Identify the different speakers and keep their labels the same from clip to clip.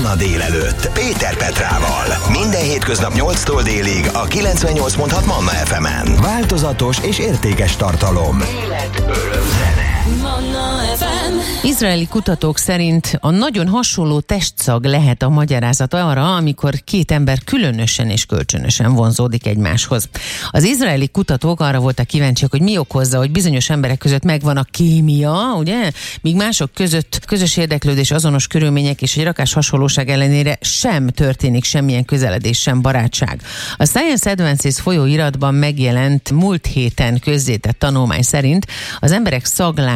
Speaker 1: Manna délelőtt Péter Petrával. Minden hétköznap 8-tól délig a 98.6 Manna FM-en. Változatos és értékes tartalom. Élet, öröm, zene.
Speaker 2: Manna FM.
Speaker 3: Izraeli kutatók szerint a nagyon hasonló testszag lehet a magyarázat arra, amikor két ember különösen és kölcsönösen vonzódik egymáshoz. Az izraeli kutatók arra voltak kíváncsiak, hogy mi okozza, hogy bizonyos emberek között megvan a kémia, ugye? Míg mások között közös érdeklődés, azonos körülmények és egy rakás hasonlóság ellenére sem történik semmilyen közeledés, sem barátság. A Science Advances folyóiratban megjelent múlt héten közzétett tanulmány szerint az emberek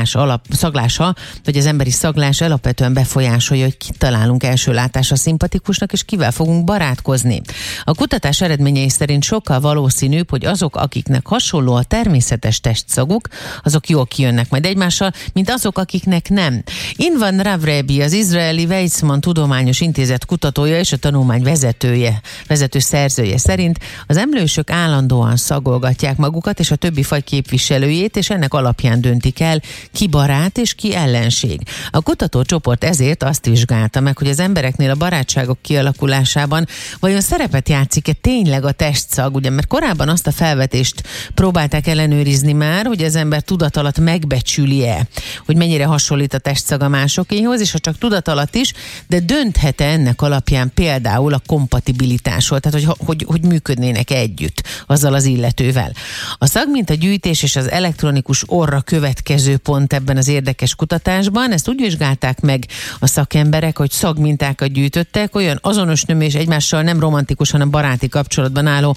Speaker 3: szaglása, vagy az emberi szaglás alapvetően befolyásolja, hogy kit találunk első látásra szimpatikusnak, és kivel fogunk barátkozni. A kutatás eredményei szerint sokkal valószínűbb, hogy azok, akiknek hasonló a természetes testszaguk, azok jól kijönnek majd egymással, mint azok, akiknek nem. Invan Ravrebi, az izraeli Weizmann Tudományos Intézet kutatója és a tanulmány vezető szerzője szerint az emlősök állandóan szagolgatják magukat és a többi faj képviselőjét, és ennek alapján döntik el, ki barát és ki ellenség. A kutatócsoport ezért azt vizsgálta meg, hogy az embereknél a barátságok kialakulásában vajon szerepet játszik-e tényleg a testszag, ugye, mert korábban azt a felvetést próbálták ellenőrizni már, hogy az ember tudatalat megbecsüli-e, hogy mennyire hasonlít a testszaga másokéhoz, és ha csak tudatalat is, de dönthet-e ennek alapján például a kompatibilitásról, tehát hogy működnének együtt azzal az illetővel. A szagmintagyűjtés és az elektronikus orra következő pont ebben az érdekes kutatásban. Ezt úgy vizsgálták meg a szakemberek, hogy szagmintákat gyűjtöttek olyan azonos nemű és egymással nem romantikus, hanem baráti kapcsolatban álló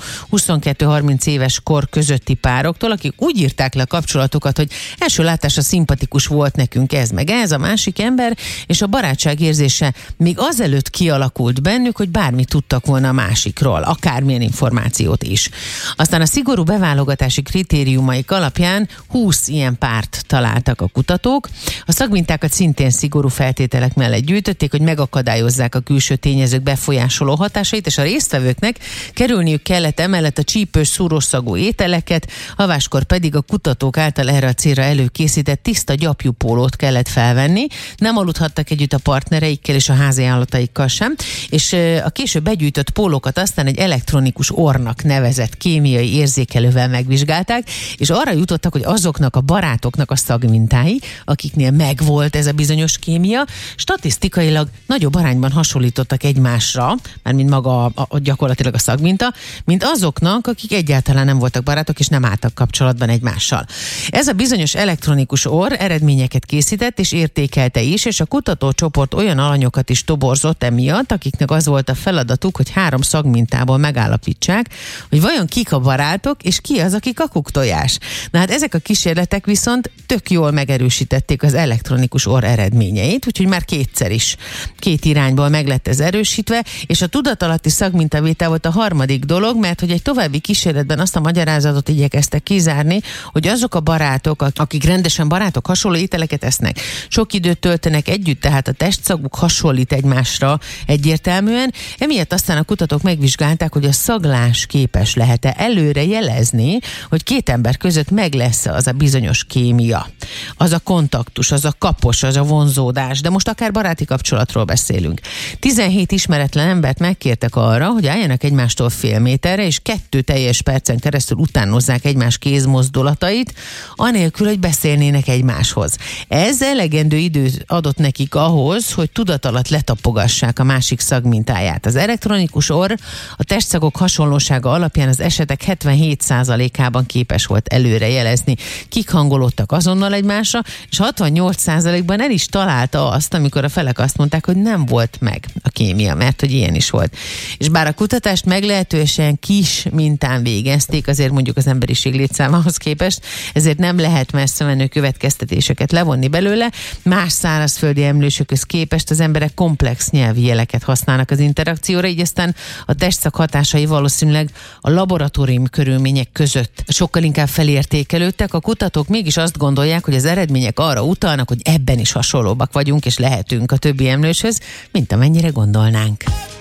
Speaker 3: 22-30 éves kor közötti pároktól, akik úgy írták le a kapcsolatokat, hogy első látásra szimpatikus volt nekünk ez, meg ez a másik ember, és a barátság érzése még azelőtt kialakult bennük, hogy bármit tudtak volna a másikról, akármilyen információt is. Aztán a szigorú beválogatási kritériumaik alapján 20 ilyen párt találtak a kutatók. A szagmintákat szintén szigorú feltételek mellett gyűjtötték, hogy megakadályozzák a külső tényezők befolyásoló hatásait, és a résztvevőknek kerülniük kellett emellett a csípős, szúrószagú ételeket, haváskor pedig a kutatók által erre a célra előkészített tiszta gyapjúpólót kellett felvenni, nem aludhattak együtt a partnereikkel és a házi állataikkal sem, és a később begyűjtött pólókat aztán egy elektronikus orrnak nevezett kémiai érzékelővel megvizsgálták, és arra jutottak, hogy azoknak a barátoknak a szagmintái, akiknél megvolt ez a bizonyos kémia, statisztikailag nagyobb arányban hasonlítottak egymásra, mármint maga gyakorlatilag a szagminta, mint azoknak, akik egyáltalán nem voltak barátok és nem álltak kapcsolatban egymással. Ez a bizonyos elektronikus orr eredményeket készített és értékelte is, és a kutatócsoport olyan alanyokat is toborzott emiatt, akiknek az volt a feladatuk, hogy 3 szagmintából megállapítsák, hogy vajon kik a barátok, és ki az, aki kakuktojás. Na hát ezek a kísérletek viszont tök jól megerősítették az elektronikus orr eredményeit, úgyhogy már kétszer is 2 irányból meg lett ez erősítve, és a tudatalatti szagmintavétel volt a harmadik dolog, mert hogy egy további kísérletben azt a magyarázatot igyekeztek kizárni, hogy azok a barátok, akik rendesen barátok, hasonló ételeket esznek, sok időt töltenek együtt, tehát a testszaguk hasonlít egymásra egyértelműen, emiatt aztán a kutatók megvizsgálták, hogy a szaglás képes lehet-e előre jelezni, hogy 2 ember között meg lesz az a bizonyos kémia. Az a kontaktus, az a kapos, az a vonzódás, de most akár baráti kapcsolatról beszélünk. 17 ismeretlen embert megkértek arra, hogy álljanak egymástól fél méterre, és 2 teljes percen keresztül utánozzák egymás kézmozdulatait, anélkül, hogy beszélnének egymáshoz. Ez elegendő időt adott nekik ahhoz, hogy tudatalatt letapogassák a másik szagmintáját. Az elektronikus orr a testszagok hasonlósága alapján az esetek 77%-ában képes volt előre jelezni, kik hangolódtak azonnal egymásra, és 68%-ban el is találta azt, amikor a felek azt mondták, hogy nem volt meg a kémia, mert hogy ilyen is volt. És bár a kutatást meglehetősen kis mintán végezték, azért mondjuk az emberiség létszámához képest, ezért nem lehet messze menő következtetéseket levonni belőle. Más szárazföldi emlősökhöz képest az emberek komplex nyelvi jeleket használnak az interakcióra, így aztán a testszag hatásai valószínűleg a laboratórium körülmények között sokkal inkább felértékelődtek. A kutatók mégis azt gondolják, hogy az eredmények arra utalnak, hogy ebben is hasonlóbbak vagyunk és lehetünk a többi emlőshöz, mint amennyire gondolnánk.